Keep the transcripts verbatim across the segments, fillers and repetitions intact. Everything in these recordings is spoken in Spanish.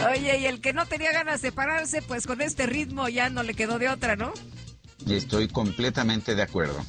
Oye, y el que no tenía ganas de pararse, pues con este ritmo ya no le quedó de otra, ¿no? Y estoy completamente de acuerdo.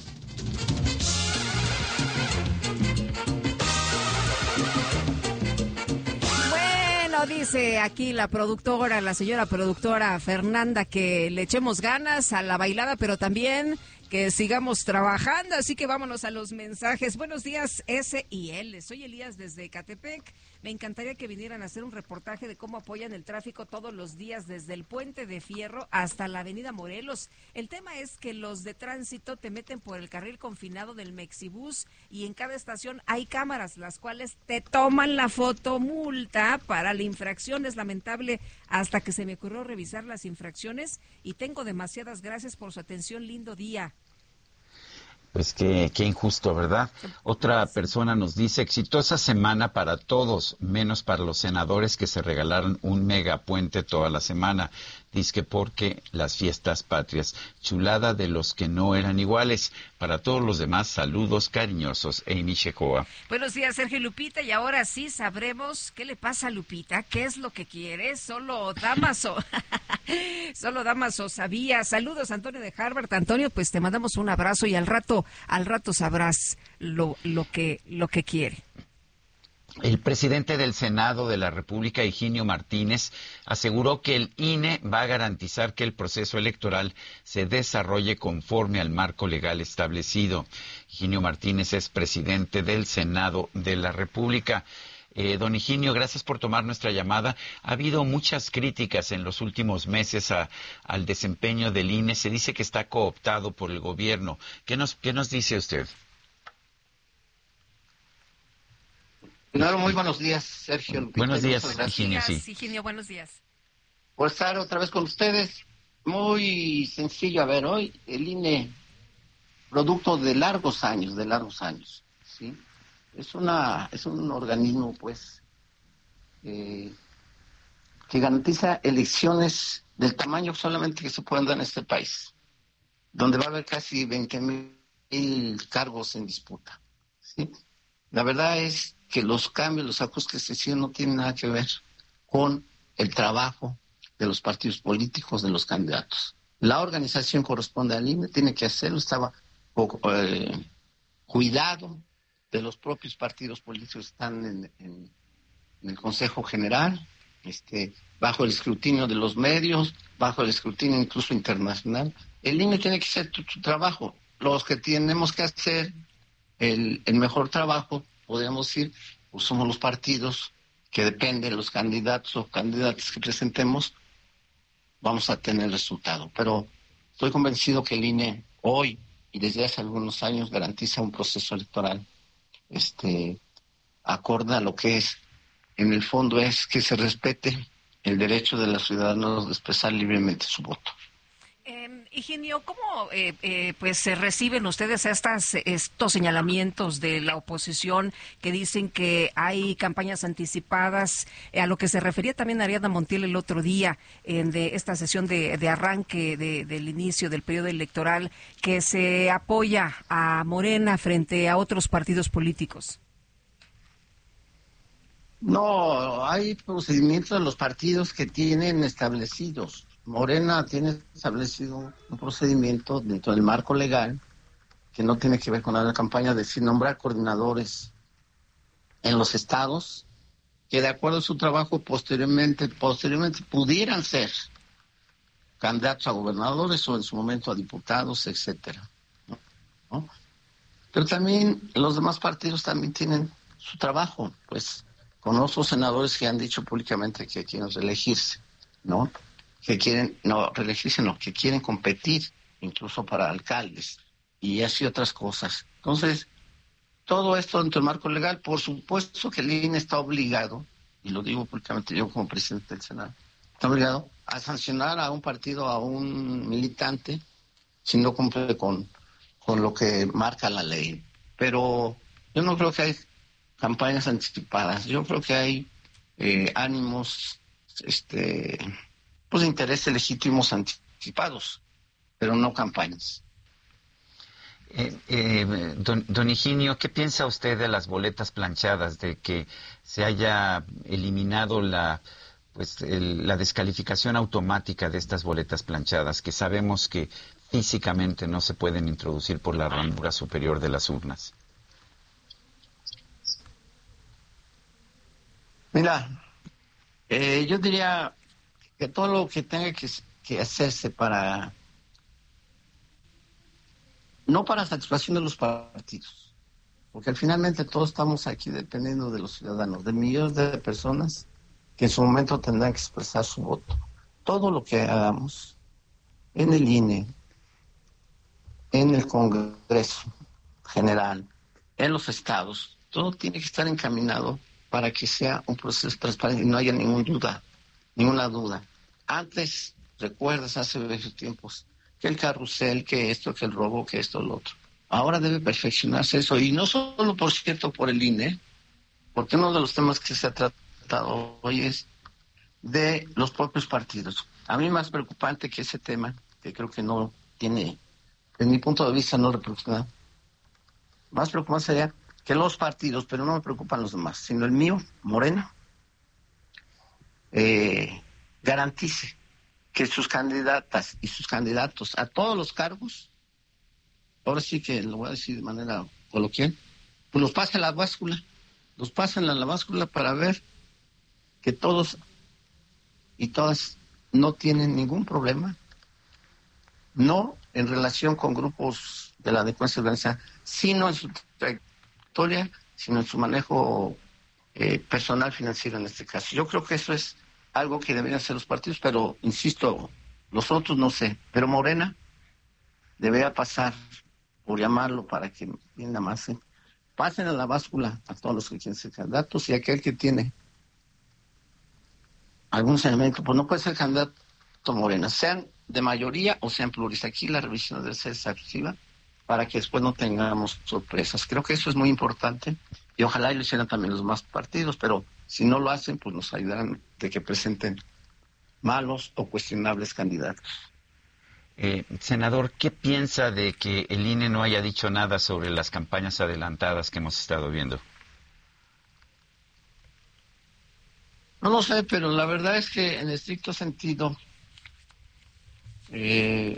Bueno, dice aquí la productora, la señora productora Fernanda, que le echemos ganas a la bailada, pero también que sigamos trabajando, así que vámonos a los mensajes. Buenos días, S y L. Soy Elías desde Ecatepec. Me encantaría que vinieran a hacer un reportaje de cómo apoyan el tráfico todos los días desde el Puente de Fierro hasta la Avenida Morelos. El tema es que los de tránsito te meten por el carril confinado del Mexibús y en cada estación hay cámaras, las cuales te toman la foto multa para la infracción. Es lamentable hasta que se me ocurrió revisar las infracciones y tengo demasiadas gracias por su atención. Lindo día. Pues qué, qué injusto, ¿verdad? Otra persona nos dice, exitosa semana para todos, menos para los senadores que se regalaron un megapuente toda la semana. Dice que porque las fiestas patrias, chulada de los que no eran iguales. Para todos los demás, saludos cariñosos, Amy Shekoa. Buenos días, Sergio y Lupita, y ahora sí sabremos qué le pasa a Lupita, qué es lo que quiere, solo Damaso, solo Damaso sabía. Saludos, Antonio de Harvard. Antonio, pues te mandamos un abrazo y al rato, al rato sabrás lo, lo que, lo que quiere. El presidente del Senado de la República, Higinio Martínez, aseguró que el I N E va a garantizar que el proceso electoral se desarrolle conforme al marco legal establecido. Higinio Martínez es presidente del Senado de la República. Eh, don Higinio, gracias por tomar nuestra llamada. Ha habido muchas críticas en los últimos meses a, al desempeño del I N E. Se dice que está cooptado por el gobierno. ¿Qué nos, qué nos dice usted? Claro, muy buenos días, Sergio. Lupita, buenos días, Higinio, sí. Higinio, buenos días. Por estar otra vez con ustedes. Muy sencillo. A ver, hoy el I N E, producto de largos años, de largos años, ¿sí? Es una, es un organismo, pues, eh, que garantiza elecciones del tamaño solamente que se pueden dar en este país, donde va a haber casi veinte mil cargos en disputa, ¿sí? La verdad es que los cambios, los ajustes que se hicieron no tienen nada que ver con el trabajo de los partidos políticos, de los candidatos. La organización corresponde al I N E, tiene que hacerlo, estaba eh, cuidado de los propios partidos políticos que están en, en, en el Consejo General, este, bajo el escrutinio de los medios, bajo el escrutinio incluso internacional. El I N E tiene que hacer su trabajo. Los que tenemos que hacer el, el mejor trabajo, podríamos decir, pues somos los partidos que dependen de los candidatos o candidatas que presentemos, vamos a tener resultado. Pero estoy convencido que el I N E hoy y desde hace algunos años garantiza un proceso electoral este acorde a lo que es, en el fondo es que se respete el derecho de los ciudadanos de expresar libremente su voto. Eh, Higinio, ¿cómo eh, eh, pues se reciben ustedes estas, estos señalamientos de la oposición que dicen que hay campañas anticipadas, eh, a lo que se refería también Ariadna Montiel el otro día en de esta sesión de, de arranque de, del inicio del periodo electoral, que se apoya a Morena frente a otros partidos políticos? No, hay procedimientos de los partidos que tienen establecidos. Morena tiene establecido un procedimiento dentro del marco legal que no tiene que ver con la campaña, de nombrar coordinadores en los estados que de acuerdo a su trabajo posteriormente posteriormente pudieran ser candidatos a gobernadores o en su momento a diputados, etcétera, ¿no? ¿No? Pero también los demás partidos también tienen su trabajo, pues conozco senadores que han dicho públicamente que quieren reelegirse, ¿no? que quieren, no reelegirse, no, que quieren competir, incluso para alcaldes, y así otras cosas. Entonces, todo esto dentro del marco legal, por supuesto que el I N E está obligado, y lo digo públicamente yo como presidente del Senado, está obligado a sancionar a un partido, a un militante, si no cumple con, con lo que marca la ley. Pero yo no creo que hay campañas anticipadas, yo creo que hay eh, ánimos, este... pues intereses legítimos anticipados, pero no campañas. Eh, eh, don, don Higinio, ¿qué piensa usted de las boletas planchadas, de que se haya eliminado la pues el, la descalificación automática de estas boletas planchadas, que sabemos que físicamente no se pueden introducir por la ranura superior de las urnas? Mira, eh, yo diría que todo lo que tenga que, que hacerse para, no para satisfacción de los partidos, porque finalmente todos estamos aquí dependiendo de los ciudadanos, de millones de personas que en su momento tendrán que expresar su voto. Todo lo que hagamos en el I N E, en el Congreso General, en los estados, todo tiene que estar encaminado para que sea un proceso transparente y no haya ninguna duda, ninguna duda. Antes, recuerdas, hace varios tiempos, que el carrusel, que esto, que el robo, que esto, lo otro. Ahora debe perfeccionarse eso, y no solo, por cierto, por el I N E, porque uno de los temas que se ha tratado hoy es de los propios partidos. A mí más preocupante que ese tema, que creo que no tiene, desde mi punto de vista, no reproduce, más preocupante sería que los partidos, pero no me preocupan los demás, sino el mío, Morena, eh, garantice que sus candidatas y sus candidatos a todos los cargos, ahora sí que lo voy a decir de manera coloquial, pues los pasen a la báscula, los pasen a la báscula para ver que todos y todas no tienen ningún problema, no en relación con grupos de la delincuencia organizada, sino en su trayectoria, sino en su manejo eh, personal financiero en este caso. Yo creo que eso es algo que deberían hacer los partidos, pero insisto, los otros no sé, pero Morena debería pasar, por llamarlo para que entienda más, ¿eh? Pasen a la báscula a todos los que quieren ser candidatos, y aquel que tiene algún elemento, pues no puede ser candidato Morena, sean de mayoría o sean plurales. Aquí la revisión debe ser exhaustiva para que después no tengamos sorpresas. Creo que eso es muy importante, y ojalá y lo hicieran también los demás partidos, pero si no lo hacen, pues nos ayudarán de que presenten malos o cuestionables candidatos. Eh, senador, ¿qué piensa de que el I N E no haya dicho nada sobre las campañas adelantadas que hemos estado viendo? No lo sé, pero la verdad es que en estricto sentido, eh,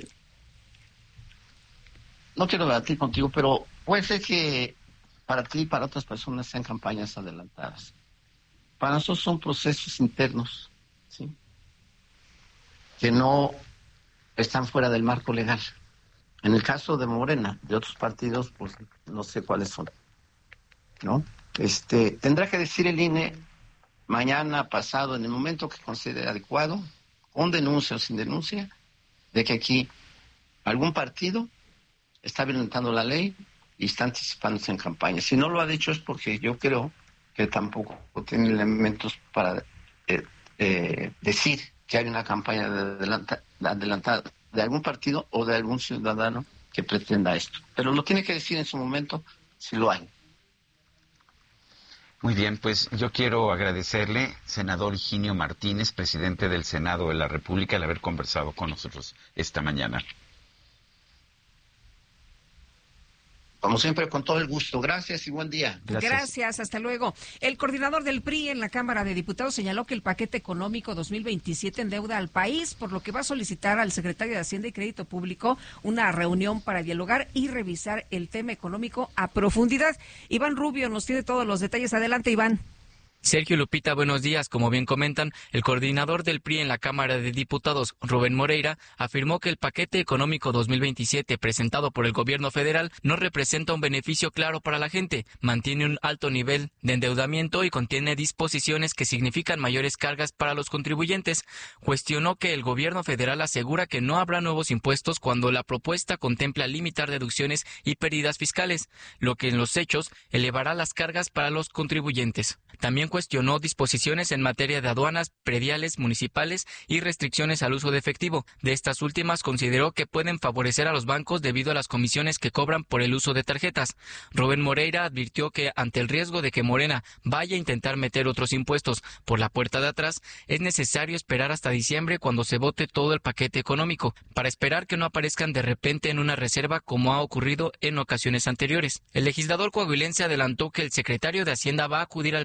no quiero debatir contigo, pero puede ser que para ti y para otras personas sean campañas adelantadas. Para nosotros son procesos internos, ¿sí?, que no están fuera del marco legal. En el caso de Morena, de otros partidos, pues no sé cuáles son, ¿no? Este, tendrá que decir el I N E mañana, pasado, en el momento que considere adecuado, con denuncia o sin denuncia, de que aquí algún partido está violentando la ley y está anticipándose en campaña. Si no lo ha dicho es porque yo creo que tampoco tiene elementos para eh, eh, decir que hay una campaña de adelanta, de adelantada de algún partido o de algún ciudadano que pretenda esto. Pero lo tiene que decir en su momento si lo hay. Muy bien, pues yo quiero agradecerle, senador Higinio Martínez, presidente del Senado de la República, el haber conversado con nosotros esta mañana. Como siempre, con todo el gusto. Gracias y buen día. Gracias. Gracias, hasta luego. El coordinador del P R I en la Cámara de Diputados señaló que el paquete económico dos mil veintisiete endeuda al país, por lo que va a solicitar al secretario de Hacienda y Crédito Público una reunión para dialogar y revisar el tema económico a profundidad. Iván Rubio nos tiene todos los detalles. Adelante, Iván. Sergio, Lupita, buenos días. Como bien comentan, el coordinador del P R I en la Cámara de Diputados, Rubén Moreira, afirmó que el paquete económico dos mil veintisiete presentado por el gobierno federal no representa un beneficio claro para la gente, mantiene un alto nivel de endeudamiento y contiene disposiciones que significan mayores cargas para los contribuyentes. Cuestionó que el gobierno federal asegura que no habrá nuevos impuestos cuando la propuesta contempla limitar deducciones y pérdidas fiscales, lo que en los hechos elevará las cargas para los contribuyentes. También cuestionó disposiciones en materia de aduanas, prediales, municipales y restricciones al uso de efectivo. De estas últimas consideró que pueden favorecer a los bancos debido a las comisiones que cobran por el uso de tarjetas. Rubén Moreira advirtió que ante el riesgo de que Morena vaya a intentar meter otros impuestos por la puerta de atrás, es necesario esperar hasta diciembre cuando se vote todo el paquete económico, para esperar que no aparezcan de repente en una reserva como ha ocurrido en ocasiones anteriores. El legislador coahuilense adelantó que el secretario de Hacienda va a acudir al Pleno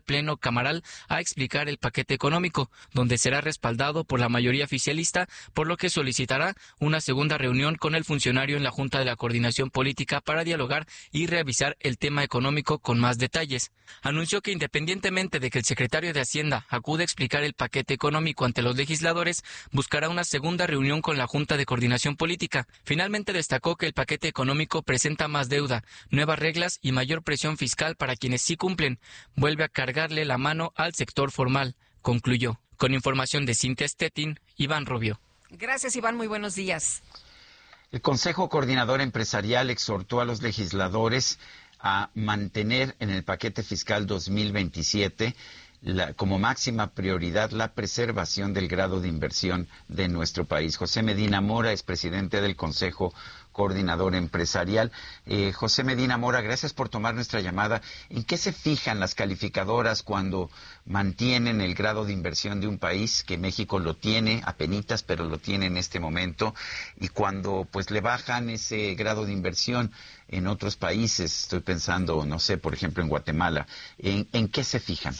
Camaral a explicar el paquete económico, donde será respaldado por la mayoría oficialista, por lo que solicitará una segunda reunión con el funcionario en la Junta de la Coordinación Política para dialogar y revisar el tema económico con más detalles. Anunció que independientemente de que el secretario de Hacienda acude a explicar el paquete económico ante los legisladores, buscará una segunda reunión con la Junta de Coordinación Política. Finalmente destacó que el paquete económico presenta más deuda, nuevas reglas y mayor presión fiscal para quienes sí cumplen. Vuelve a cargarle la mano al sector formal, concluyó. Con información de Cintia Stettin, Iván Rubio. Gracias, Iván. Muy buenos días. El Consejo Coordinador Empresarial exhortó a los legisladores a mantener en el paquete fiscal dos mil veintisiete la, como máxima prioridad la preservación del grado de inversión de nuestro país. José Medina Mora es presidente del Consejo Coordinador Empresarial. Eh, José Medina Mora, gracias por tomar nuestra llamada. ¿En qué se fijan las calificadoras cuando mantienen el grado de inversión de un país, que México lo tiene, apenitas, pero lo tiene en este momento, y cuando pues le bajan ese grado de inversión en otros países? Estoy pensando, no sé, por ejemplo, en Guatemala. ¿En, en qué se fijan?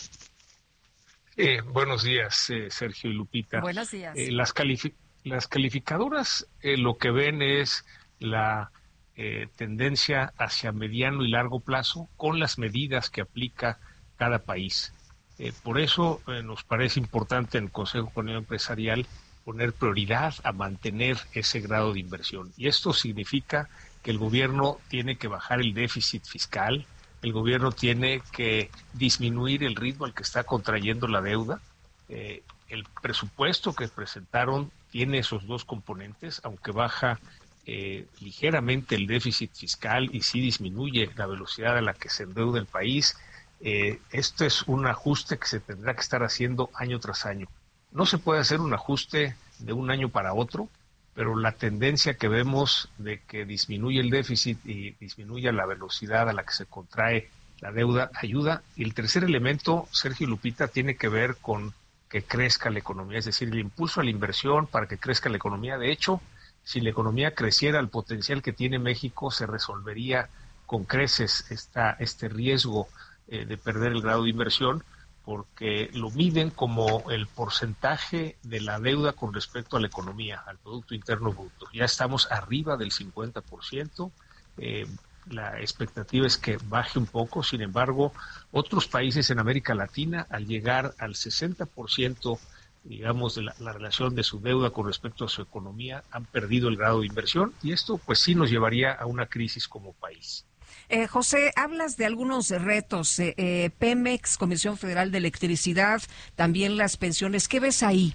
Eh, buenos días, eh, Sergio y Lupita. Buenos días. Eh, las, califi- las calificadoras eh, lo que ven es la eh, tendencia hacia mediano y largo plazo con las medidas que aplica cada país. Eh, por eso eh, nos parece importante en el Consejo Coordinador Empresarial poner prioridad a mantener ese grado de inversión. Y esto significa que el gobierno tiene que bajar el déficit fiscal, el gobierno tiene que disminuir el ritmo al que está contrayendo la deuda. Eh, el presupuesto que presentaron tiene esos dos componentes, aunque baja eh, ligeramente el déficit fiscal y sí disminuye la velocidad a la que se endeuda el país. Eh, esto es un ajuste que se tendrá que estar haciendo año tras año. No se puede hacer un ajuste de un año para otro, pero la tendencia que vemos de que disminuye el déficit y disminuye la velocidad a la que se contrae la deuda ayuda. Y el tercer elemento, Sergio y Lupita, tiene que ver con que crezca la economía, es decir, el impulso a la inversión para que crezca la economía. De hecho, si la economía creciera, el potencial que tiene México se resolvería con creces esta, este riesgo eh, de perder el grado de inversión, porque lo miden como el porcentaje de la deuda con respecto a la economía, al Producto Interno Bruto. Ya estamos arriba del cincuenta por ciento, eh, la expectativa es que baje un poco. Sin embargo, otros países en América Latina, al llegar al sesenta por ciento, digamos, de la, la relación de su deuda con respecto a su economía, han perdido el grado de inversión, y esto pues sí nos llevaría a una crisis como país. Eh, José, hablas de algunos retos, eh, eh, Pemex, Comisión Federal de Electricidad, también las pensiones. ¿Qué ves ahí?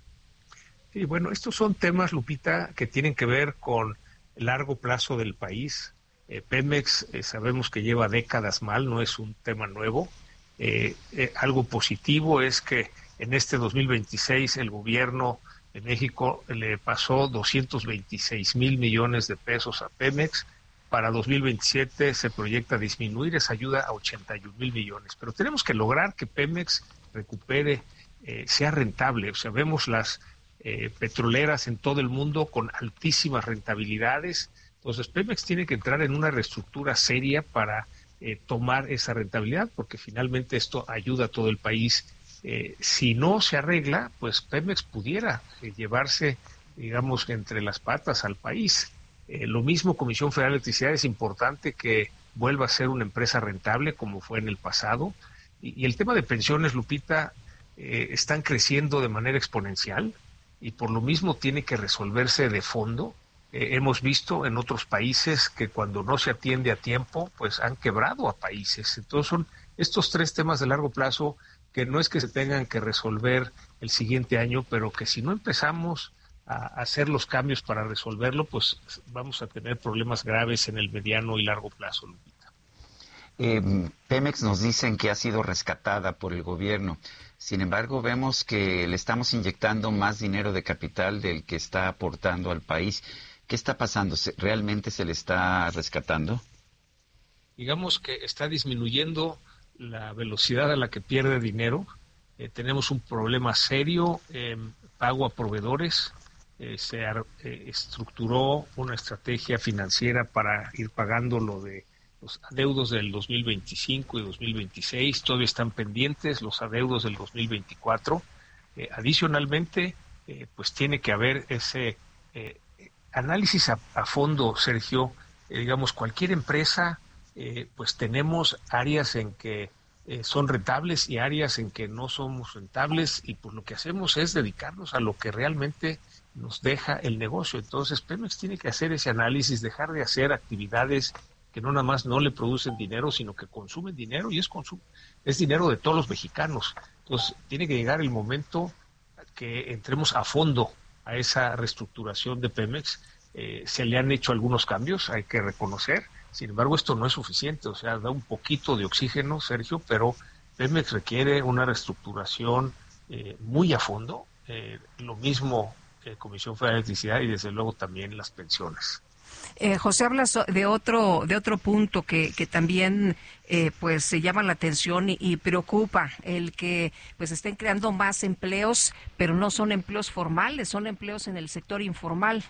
Sí, bueno, estos son temas, Lupita, que tienen que ver con el largo plazo del país. Eh, Pemex eh, sabemos que lleva décadas mal, no es un tema nuevo. Eh, eh, algo positivo es que en este dos mil veintiséis el gobierno de México le pasó doscientos veintiséis mil millones de pesos a Pemex. Para dos mil veintisiete se proyecta disminuir esa ayuda a ochenta y un mil millones. Pero tenemos que lograr que Pemex recupere, eh, sea rentable. O sea, vemos las eh, petroleras en todo el mundo con altísimas rentabilidades. Entonces, Pemex tiene que entrar en una reestructura seria para eh, tomar esa rentabilidad, porque finalmente esto ayuda a todo el país. Eh, si no se arregla, pues Pemex pudiera eh, llevarse, digamos, entre las patas al país. Eh, lo mismo, Comisión Federal de Electricidad, es importante que vuelva a ser una empresa rentable como fue en el pasado. Y, y el tema de pensiones, Lupita, eh, están creciendo de manera exponencial y por lo mismo tiene que resolverse de fondo. Eh, hemos visto en otros países que cuando no se atiende a tiempo, pues han quebrado a países. Entonces son estos tres temas de largo plazo que no es que se tengan que resolver el siguiente año, pero que si no empezamos a hacer los cambios para resolverlo, pues vamos a tener problemas graves en el mediano y largo plazo, Lupita. Eh, Pemex nos dicen que ha sido rescatada por el gobierno. Sin embargo, vemos que le estamos inyectando más dinero de capital del que está aportando al país. ¿Qué está pasando? ¿Realmente se le está rescatando? Digamos que está disminuyendo la velocidad a la que pierde dinero. Eh, tenemos un problema serio en pago a proveedores. Eh, se eh, estructuró una estrategia financiera para ir pagando lo de los adeudos del dos mil veinticinco y dos mil veintiséis, todavía están pendientes los adeudos del dos mil veinticuatro. Eh, adicionalmente, eh, pues tiene que haber ese eh, análisis a, a fondo, Sergio. Eh, digamos, cualquier empresa, eh, pues tenemos áreas en que eh, son rentables y áreas en que no somos rentables, y pues lo que hacemos es dedicarnos a lo que realmente nos deja el negocio. Entonces Pemex tiene que hacer ese análisis, dejar de hacer actividades que no nada más no le producen dinero, sino que consumen dinero, y es consumo, es dinero de todos los mexicanos. Entonces tiene que llegar el momento que entremos a fondo a esa reestructuración de Pemex. Eh, se le han hecho algunos cambios, hay que reconocer. Sin embargo, esto no es suficiente, o sea, da un poquito de oxígeno, Sergio, pero Pemex requiere una reestructuración eh, muy a fondo. Eh, lo mismo que Comisión Federal de Electricidad y desde luego también las pensiones. Eh, José, hablas de otro de otro punto que, que también eh, pues se llama la atención y, y preocupa, el que pues estén creando más empleos, pero no son empleos formales, son empleos en el sector informal.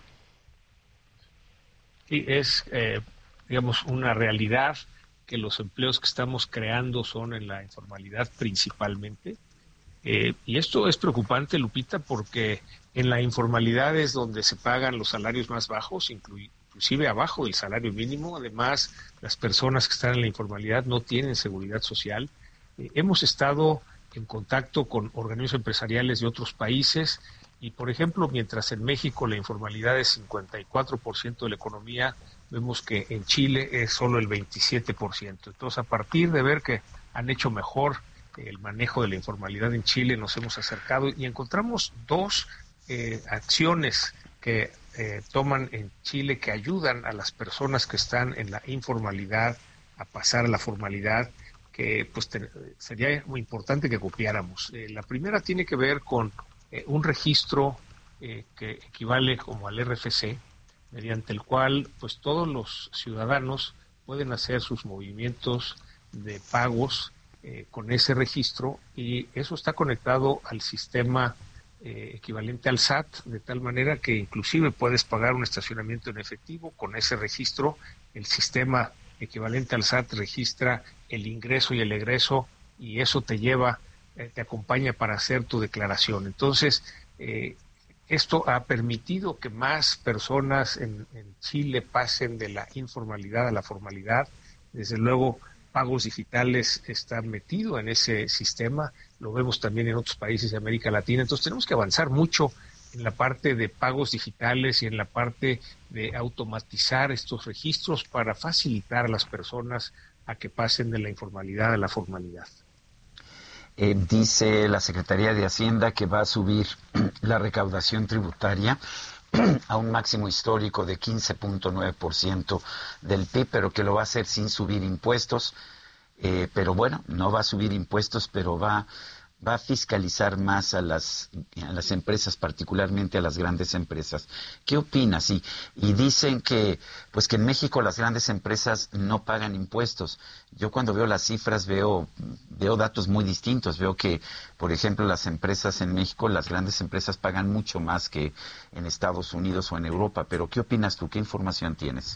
Sí, es, eh, digamos, una realidad que los empleos que estamos creando son en la informalidad principalmente. Eh, y esto es preocupante, Lupita, porque en la informalidad es donde se pagan los salarios más bajos, incluidos inclusive abajo del salario mínimo. Además, las personas que están en la informalidad no tienen seguridad social. Eh, hemos estado en contacto con organismos empresariales de otros países y, por ejemplo, mientras en México la informalidad es cincuenta y cuatro por ciento de la economía, vemos que en Chile es solo el veintisiete por ciento. Entonces, a partir de ver que han hecho mejor el manejo de la informalidad en Chile, nos hemos acercado y encontramos dos eh, acciones que Eh, toman en Chile que ayudan a las personas que están en la informalidad a pasar a la formalidad, que pues te, sería muy importante que copiáramos. Eh, la primera tiene que ver con eh, un registro eh, que equivale como al R F C, mediante el cual pues todos los ciudadanos pueden hacer sus movimientos de pagos eh, con ese registro, y eso está conectado al sistema Eh, equivalente al S A T, de tal manera que inclusive puedes pagar un estacionamiento en efectivo con ese registro. El sistema equivalente al S A T registra el ingreso y el egreso, y eso te lleva, eh, te acompaña para hacer tu declaración. Entonces, eh, esto ha permitido que más personas en, en Chile pasen de la informalidad a la formalidad. Desde luego, pagos digitales está metido en ese sistema, lo vemos también en otros países de América Latina. Entonces tenemos que avanzar mucho en la parte de pagos digitales y en la parte de automatizar estos registros para facilitar a las personas a que pasen de la informalidad a la formalidad. Eh, dice la Secretaría de Hacienda que va a subir la recaudación tributaria a un máximo histórico de quince punto nueve por ciento del P I B, pero que lo va a hacer sin subir impuestos. Eh, pero bueno, no va a subir impuestos, pero va, va a fiscalizar más a las, a las empresas, particularmente a las grandes empresas. ¿Qué opinas? Y, y dicen que, pues que en México las grandes empresas no pagan impuestos. Yo cuando veo las cifras veo, veo datos muy distintos. Veo que, por ejemplo, las empresas en México, las grandes empresas pagan mucho más que en Estados Unidos o en Europa. Pero ¿qué opinas tú? ¿Qué información tienes?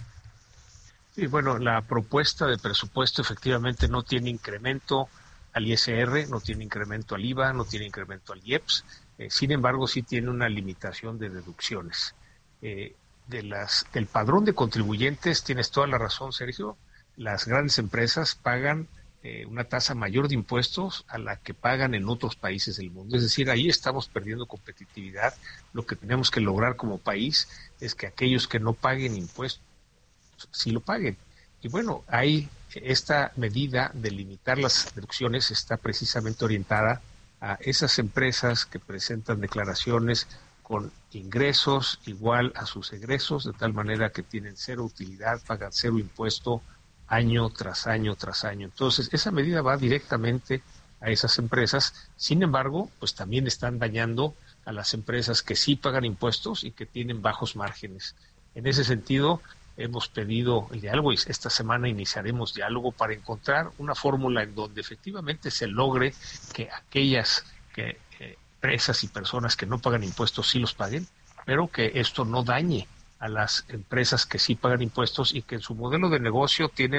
Sí, bueno, la propuesta de presupuesto efectivamente no tiene incremento al I S R, no tiene incremento al I V A, no tiene incremento al I E P S. Eh, sin embargo, sí tiene una limitación de deducciones. Eh, de las, del padrón de contribuyentes, tienes toda la razón, Sergio, las grandes empresas pagan eh, una tasa mayor de impuestos a la que pagan en otros países del mundo. Es decir, ahí estamos perdiendo competitividad. Lo que tenemos que lograr como país es que aquellos que no paguen impuestos sí lo paguen. Y bueno, hay esta medida de limitar las deducciones está precisamente orientada a esas empresas que presentan declaraciones con ingresos igual a sus egresos, de tal manera que tienen cero utilidad, pagan cero impuesto año tras año tras año. Entonces, esa medida va directamente a esas empresas. Sin embargo, pues también están dañando a las empresas que sí pagan impuestos y que tienen bajos márgenes. En ese sentido, hemos pedido el diálogo y esta semana iniciaremos diálogo para encontrar una fórmula en donde efectivamente se logre que aquellas que, eh, empresas y personas que no pagan impuestos sí los paguen, pero que esto no dañe a las empresas que sí pagan impuestos y que en su modelo de negocio tienen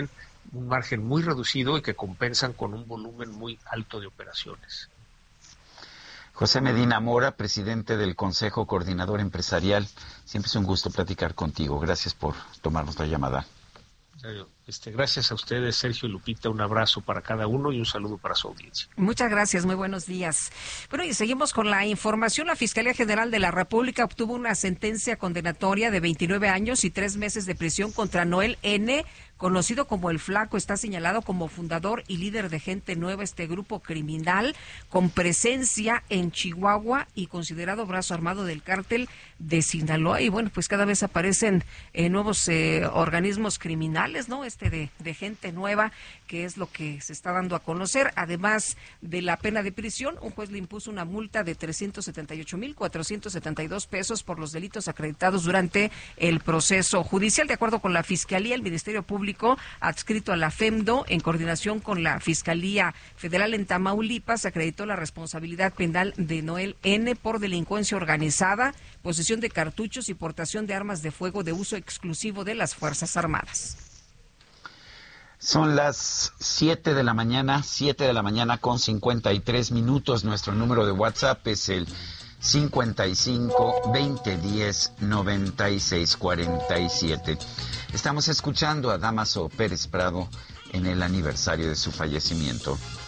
un margen muy reducido y que compensan con un volumen muy alto de operaciones. José Medina Mora, presidente del Consejo Coordinador Empresarial, siempre es un gusto platicar contigo. Gracias por tomarnos la llamada. Este, gracias a ustedes, Sergio y Lupita, un abrazo para cada uno y un saludo para su audiencia. Muchas gracias, muy buenos días. Bueno, y seguimos con la información. La Fiscalía General de la República obtuvo una sentencia condenatoria de veintinueve años y tres meses de prisión contra Noel N., conocido como El Flaco. Está señalado como fundador y líder de Gente Nueva, este grupo criminal con presencia en Chihuahua y considerado brazo armado del cártel de Sinaloa. Y bueno, pues cada vez aparecen eh, nuevos eh, organismos criminales, ¿no? Este de, de Gente Nueva, que es lo que se está dando a conocer. Además de la pena de prisión, un juez le impuso una multa de trescientos setenta y ocho mil cuatrocientos setenta y dos pesos por los delitos acreditados durante el proceso judicial. De acuerdo con la Fiscalía, el Ministerio Público adscrito a la FEMDO, en coordinación con la Fiscalía Federal en Tamaulipas, acreditó la responsabilidad penal de Noel N. por delincuencia organizada, posesión de cartuchos y portación de armas de fuego de uso exclusivo de las Fuerzas Armadas. Son las siete de la mañana, siete de la mañana con cincuenta y tres minutos. Nuestro número de WhatsApp es el cincuenta y cinco, veinte diez, noventa y seis cuarenta y siete. Estamos escuchando a Dámaso Pérez Prado en el aniversario de su fallecimiento.